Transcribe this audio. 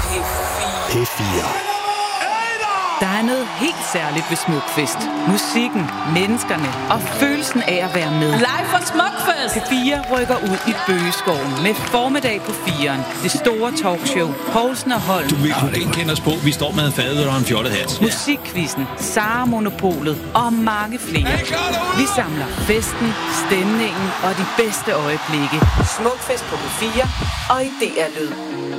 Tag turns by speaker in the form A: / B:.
A: P4.
B: Der er noget helt særligt ved Smukfest. Musikken, menneskerne og følelsen af at være med.
C: Live fra Smukfest!
B: P4 rykker ud i Bøgeskoven med formiddag på 4'eren. Det store talkshow. Poulsen og Holm.
D: Du vil kunne genkende os på. Vi står med en fadøl og en fjollet hat.
B: Musikquizzen, Sara Monopolet og mange flere. Vi samler festen, stemningen og de bedste øjeblikke. Smukfest på P4 og i DR Lyd.